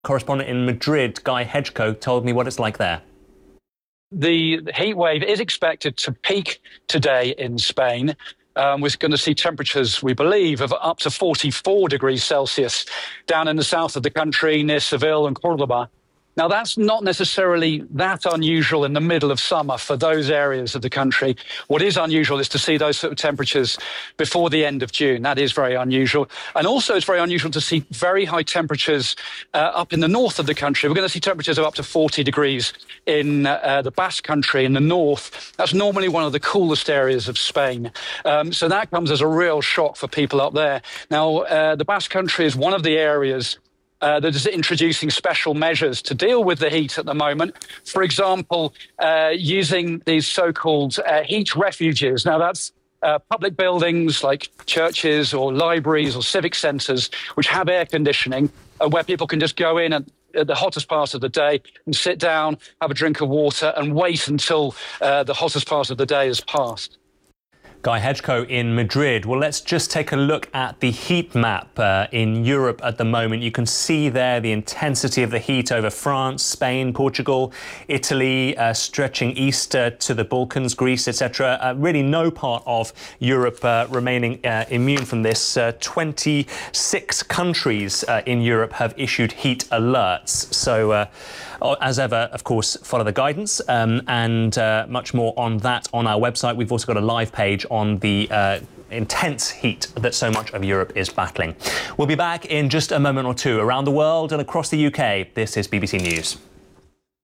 Correspondent in Madrid, Guy Hedgecoe, told me what it's like there. The heat wave is expected to peak today in Spain. We're going to see temperatures, we believe, of up to 44 degrees Celsius down in the south of the country near Seville and Cordoba. Now, that's not necessarily that unusual in the middle of summer for those areas of the country. What is unusual is to see those sort of temperatures before the end of June. That is very unusual. And also, it's very unusual to see very high temperatures up in the north of the country. We're going to see temperatures of up to 40 degrees in the Basque Country in the north. That's normally one of the coolest areas of Spain. So that comes as a real shock for people up there. Now, the Basque Country is one of the areas that is introducing special measures to deal with the heat at the moment. For example, using these so-called heat refuges. Now, that's public buildings like churches or libraries or civic centres, which have air conditioning, where people can just go in at the hottest part of the day and sit down, have a drink of water and wait until the hottest part of the day has passed. Guy Hedgecoe in Madrid. Well, let's just take a look at the heat map in Europe at the moment. You can see there the intensity of the heat over France, Spain, Portugal, Italy, stretching east to the Balkans, Greece, etc. Really no part of Europe remaining immune from this. 26 countries in Europe have issued heat alerts. So, as ever, of course, follow the guidance and much more on that on our website. We've also got a live page on the intense heat that so much of Europe is battling. We'll be back in just a moment or two. Around the world and across the UK, this is BBC News.